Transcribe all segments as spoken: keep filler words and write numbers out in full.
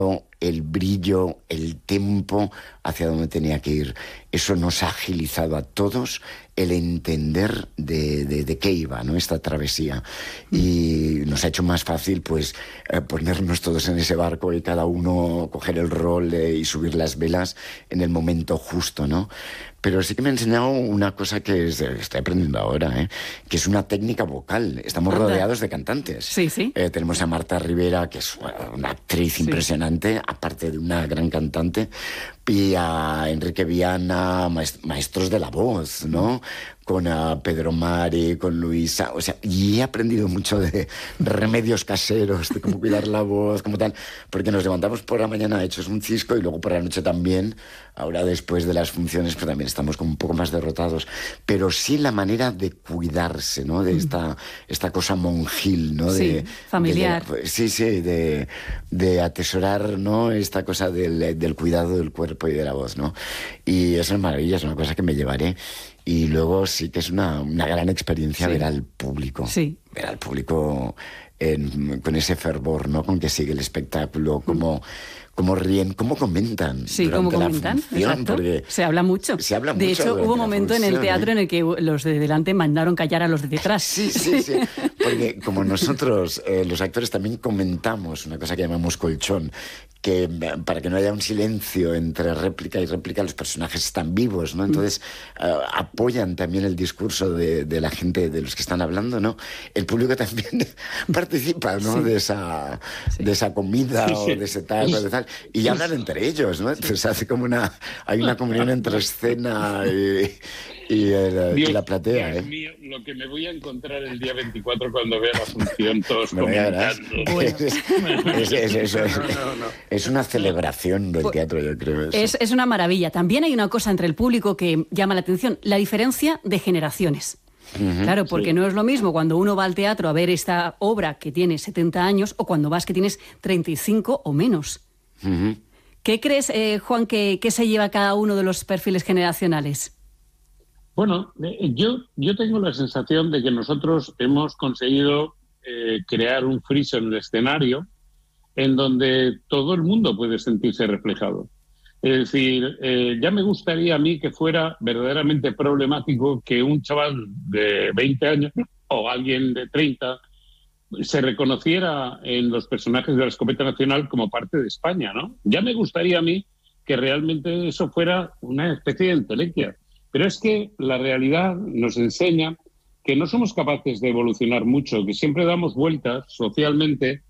el brillo, el tempo hacia donde tenía que ir. Eso nos ha agilizado a todos el entender de, de, de qué iba, ¿no?, esta travesía. Y nos ha hecho más fácil, pues, eh, ponernos todos en ese barco y cada uno coger el rol eh, y subir las velas en el momento justo, ¿no? Pero sí que me ha enseñado una cosa que es, estoy aprendiendo ahora, ¿eh?, que es una técnica vocal. Estamos Anda. rodeados de cantantes. Sí, sí. Eh, tenemos a Marta Rivera, que es una actriz Sí. impresionante, aparte de una gran cantante, y a Enrique Viana, maest- maestros de la voz, ¿no? Con a Pedro Mari, con Luisa, o sea, y he aprendido mucho de remedios caseros, de cómo cuidar la voz, como tal, porque nos levantamos por la mañana hechos un cisco y luego por la noche también, ahora después de las funciones, pues también estamos como un poco más derrotados, pero sí la manera de cuidarse, ¿no?, de esta, esta cosa monjil, ¿no? Sí, De, familiar. de- sí, sí, de, de atesorar, ¿no?, esta cosa del, del cuidado del cuerpo y de la voz, ¿no? Y eso es maravilla, es una cosa que me llevaré. Y luego sí que es una, una gran experiencia Sí. ver al público. Sí. Ver al público en- con ese fervor, ¿no?, con que sigue el espectáculo, cómo, cómo ríen, cómo comentan. Sí, durante como la comentan, función, exacto. porque Se habla mucho. se habla de mucho hecho, durante hubo un la momento en el función, teatro ¿eh? en el que los de delante mandaron callar a los de detrás. Sí, sí, sí. Porque como nosotros, eh, los actores, también comentamos una cosa que llamamos colchón, que eh, para que no haya un silencio entre réplica y réplica, los personajes están vivos, ¿no? Entonces eh, apoyan también el discurso de, de la gente, de los que están hablando, ¿no? El público también participa, ¿no? Sí. De esa, Sí. de esa comida Sí, o sí. de ese tal o de tal. Y hablan entre ellos, ¿no? Entonces hace como una... Hay una comunión entre escena y, y, el- y Dios, la platea, Dios ¿eh? mío, lo que me voy a encontrar el día veinticuatro cuando vea la función, todos Bueno, ya verás. comentando. Bueno. Es, es- es- es- No, no, no. es una celebración del teatro, yo creo. Eso. Es, es una maravilla. También hay una cosa entre el público que llama la atención, la diferencia de generaciones. Claro, porque Sí. no es lo mismo cuando uno va al teatro a ver esta obra que tiene setenta años o cuando vas que tienes treinta y cinco o menos. Ujú. ¿Qué crees, eh, Juan, que, que se lleva cada uno de los perfiles generacionales? Bueno, eh, yo, yo tengo la sensación de que nosotros hemos conseguido eh, crear un friso en el escenario en donde todo el mundo puede sentirse reflejado. Es decir, eh, ya me gustaría a mí que fuera verdaderamente problemático que un chaval de veinte años o alguien de treinta se reconociera en los personajes de la Escopeta Nacional como parte de España, ¿no? Ya me gustaría a mí que realmente eso fuera una especie de entelequia. Pero es que la realidad nos enseña que no somos capaces de evolucionar mucho, que siempre damos vueltas socialmente,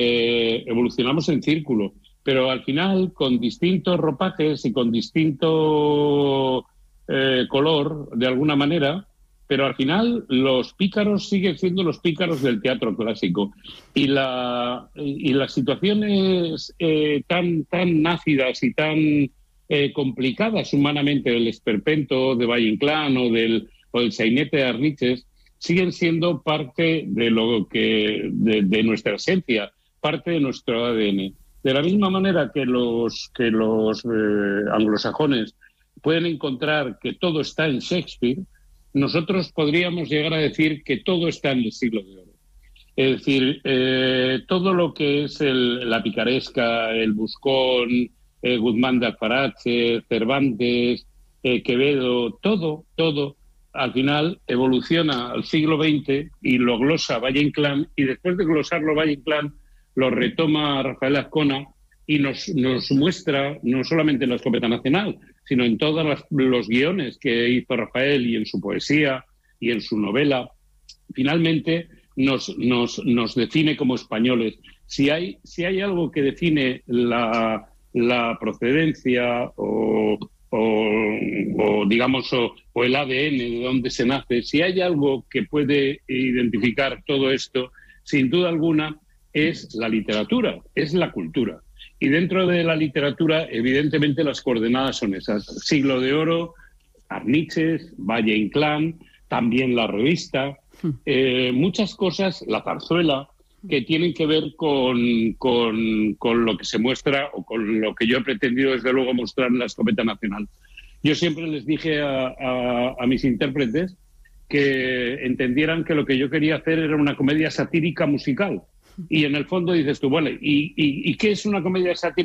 eh, evolucionamos en círculo, pero al final con distintos ropajes y con distinto eh, color, de alguna manera, pero al final los pícaros siguen siendo los pícaros del teatro clásico. Y, la, y las situaciones eh, tan, tan ácidas y tan eh, complicadas humanamente del esperpento de Valle Inclán o del, o del sainete de Arniches siguen siendo parte de, lo que, de, de nuestra esencia, parte de nuestro A D N. De la misma manera que los, que los eh, anglosajones pueden encontrar que todo está en Shakespeare, nosotros podríamos llegar a decir que todo está en el siglo de oro. Es decir, eh, todo lo que es el, la picaresca, el buscón, eh, Guzmán de Alfarache, Cervantes, eh, Quevedo, todo, todo, al final evoluciona al siglo veinte y lo glosa Valle Inclán, y después de glosarlo Valle Inclán, lo retoma Rafael Azcona y nos, nos muestra, no solamente en la Escopeta Nacional, sino en todos las, los guiones que hizo Rafael y en su poesía y en su novela, finalmente nos, nos, nos define como españoles. Si hay, si hay algo que define la, la procedencia o, o, o digamos, o, o el A D N de donde se nace, si hay algo que puede identificar todo esto, sin duda alguna, es la literatura, es la cultura. Y dentro de la literatura, evidentemente, las coordenadas son esas. Siglo de Oro, Arniches, Valle Inclán, también la revista, eh, muchas cosas, la zarzuela, que tienen que ver con, con, con lo que se muestra o con lo que yo he pretendido, desde luego, mostrar en la Escopeta Nacional. Yo siempre les dije a, a, a mis intérpretes que entendieran que lo que yo quería hacer era una comedia satírica musical. Y en el fondo dices tú, bueno, ¿y, y, y qué es una comedia satírica?